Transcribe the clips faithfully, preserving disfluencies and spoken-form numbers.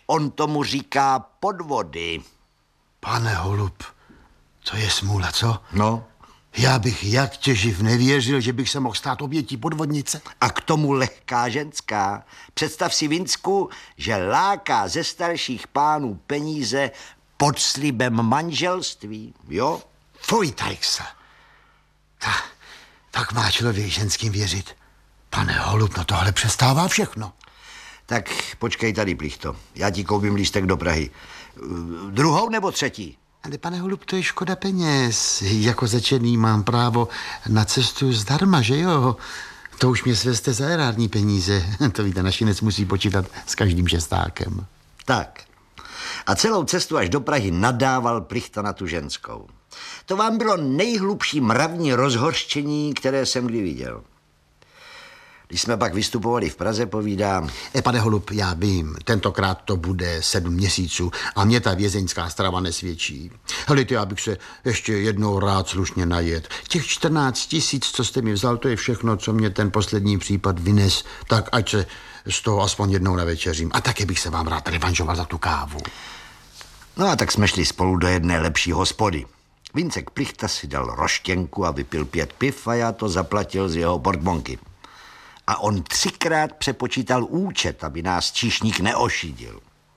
on tomu říká podvody. Pane Holub, to je smůla, co? No. Já bych jak těživ nevěřil, že bych se mohl stát obětí podvodnice. A k tomu lehká ženská. Představ si, Vincku, že láká ze starších pánů peníze pod slibem manželství, jo? Fuj, Tajksa. Ta, tak má člověk ženským věřit. Pane Holub, no tohle přestává všechno. Tak počkej tady, Plichto. Já ti koupím lístek do Prahy. Druhou nebo třetí? Ale pane Holub, to je škoda peněz. Jako začený mám právo na cestu zdarma, že jo? To už mě sveste za erární peníze. To víte, našinec musí počítat s každým šestákem. Tak. A celou cestu až do Prahy nadával Plichta na tu ženskou. To vám bylo nejhlubší mravní rozhořčení, které jsem kdy viděl. Když jsme pak vystupovali v Praze, povídám... E, pane Holub, já vím, tentokrát to bude sedm měsíců a mě ta vězeňská strava nesvědčí. Helejte, já bych se ještě jednou rád slušně najet. Těch čtrnáct tisíc, co jste mi vzal, to je všechno, co mě ten poslední případ vynes, tak ať se z toho aspoň jednou navečeřím. A také bych se vám rád revanžoval za tu kávu. No a tak jsme šli spolu do jedné lepší hospody. Vincek Plichta si dal roštěnku a vypil pět piv a já to zaplatil z jeho portmonky. A on třikrát přepočítal účet, aby nás číšník neošidil.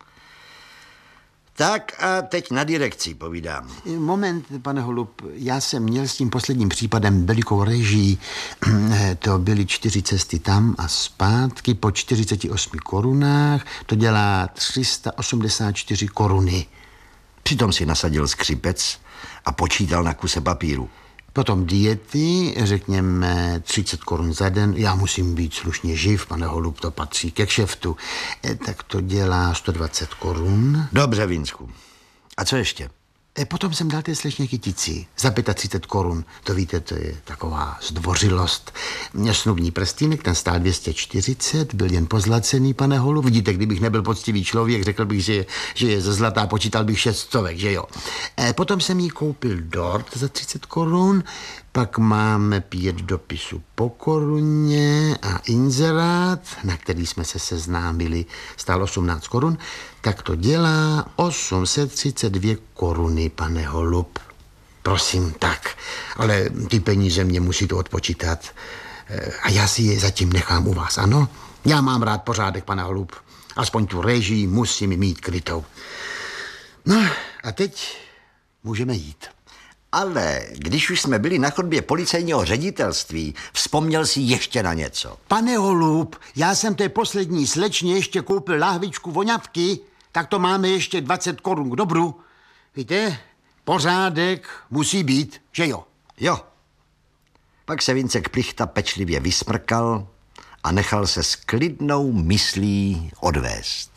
Tak a teď na direkci, povídám. Moment, pane Holub, já jsem měl s tím posledním případem velikou režii. To byly čtyři cesty tam a zpátky po čtyřiceti osmi korunách. To dělá tři sta osmdesát čtyři koruny. Přitom si nasadil skřipec a počítal na kuse papíru. Potom diety, řekněme třicet korun za den. Já musím být slušně živ, pane Holub, to patří ke kšeftu. E, tak to dělá sto dvacet korun. Dobře, Vinsku. A co ještě? E, potom jsem dal té slečně kytici za třicet pět korun. To víte, to je taková zdvořilost. Snubní prstýnek, ten stál dvě stě čtyřicet, byl jen pozlacený, pane Holub. Vidíte, kdybych nebyl poctivý člověk, řekl bych, že je, že je ze zlata, počítal bych šest stovek, že jo. E, potom jsem jí koupil dort za třicet korun, pak máme pět dopisů po koruně a inzerát, na který jsme se seznámili, stál osmnáct korun, tak to dělá osm set třicet dvě koruny, pane Holub. Prosím, tak, ale ty peníze mě musíte odpočítat a já si je zatím nechám u vás, ano? Já mám rád pořádek, pane Holub. Aspoň tu režii musím mít krytou. No a teď můžeme jít. Ale když už jsme byli na chodbě policejního ředitelství, vzpomněl si ještě na něco. Pane Holub, já jsem té poslední slečně ještě koupil lahvičku voňavky, tak to máme ještě dvacet korun k dobru. Víte, pořádek musí být, že jo? Jo. Pak se Vincek Plichta pečlivě vysmrkal a nechal se s klidnou myslí odvést.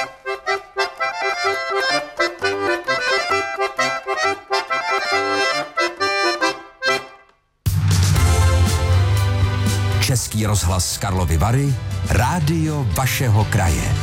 Český rozhlas Karlovy Vary, rádio vašeho kraje.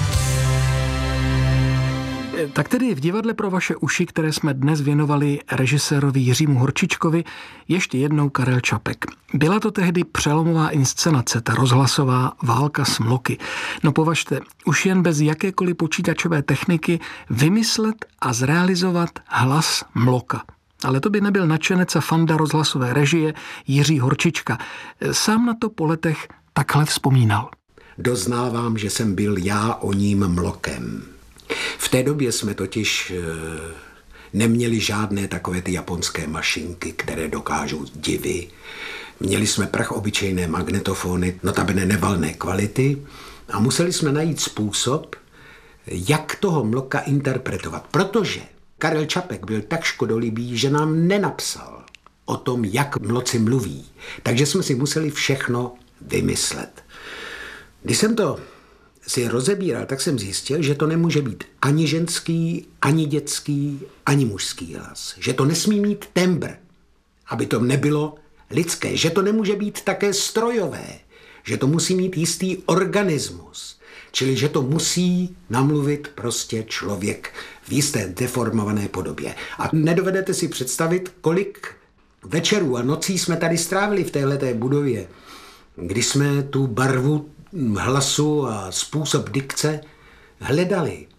Tak tedy v divadle pro vaše uši, které jsme dnes věnovali režisérovi Jiřímu Horčičkovi, ještě jednou Karel Čapek. Byla to tehdy přelomová inscenace, ta rozhlasová Válka s mloky. No považte, už jen bez jakékoliv počítačové techniky vymyslet a zrealizovat hlas mloka. Ale to by nebyl nadšenec a fanda rozhlasové režie Jiří Horčička. Sám na to po letech takhle vzpomínal. Doznávám, že jsem byl já o ním mlokem. V té době jsme totiž e, neměli žádné takové ty japonské mašinky, které dokážou divy. Měli jsme prach obyčejné magnetofony, notabene nevalné kvality a museli jsme najít způsob, jak toho mloka interpretovat, protože Karel Čapek byl tak škodolibý, že nám nenapsal o tom, jak mloci mluví. Takže jsme si museli všechno vymyslet. Když jsem to si rozebíral, tak jsem zjistil, že to nemůže být ani ženský, ani dětský, ani mužský hlas. Že to nesmí mít tembr, aby to nebylo lidské. Že to nemůže být také strojové. Že to musí mít jistý organismus. Čili, že to musí namluvit prostě člověk v jisté deformované podobě. A nedovedete si představit, kolik večerů a nocí jsme tady strávili v téhleté budově, kdy jsme tu barvu hlasu a způsob dikce hledali.